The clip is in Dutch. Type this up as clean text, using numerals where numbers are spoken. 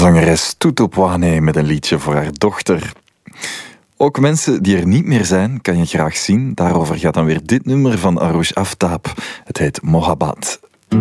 Zangeres Tutu Pwane met een liedje voor haar dochter. Ook mensen die er niet meer zijn, kan je graag zien. Daarover gaat dan weer dit nummer van Arush Aftab. Het heet Mohabbat.